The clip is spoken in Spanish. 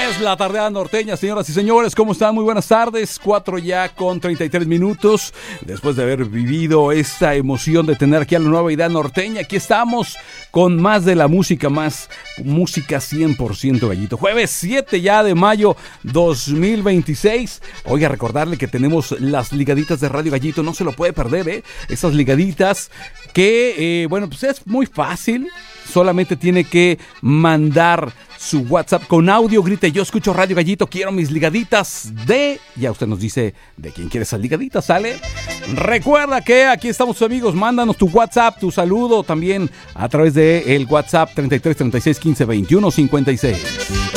Es la tardeada norteña, señoras y señores, ¿cómo están? Muy buenas tardes, 4 ya con 33 minutos, después de haber vivido esta emoción de tener aquí a la nueva idea norteña, aquí estamos con más de la música, más música 100% Gallito. Jueves 7 ya de mayo 2026, oiga, recordarle que tenemos las ligaditas de Radio Gallito, no se lo puede perder, esas ligaditas que, bueno, pues es muy fácil, solamente tiene que mandar su WhatsApp con audio, grite: yo escucho Radio Gallito, quiero mis ligaditas de... Ya usted nos dice de quién quiere esas ligaditas, ¿sale? Recuerda que aquí estamos tus amigos, mándanos tu WhatsApp, tu saludo también a través de el WhatsApp 33 36 15 21 56.